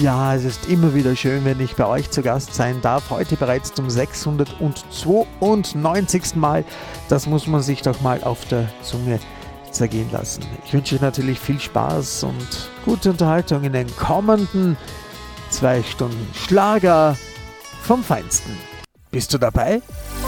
Ja, es ist immer wieder schön, wenn ich bei euch zu Gast sein darf. Heute bereits zum 692. Mal. Das muss man sich doch mal auf der Zunge zergehen lassen. Ich wünsche euch natürlich viel Spaß und gute Unterhaltung in den kommenden 2 Stunden Schlager vom Feinsten. Bist du dabei?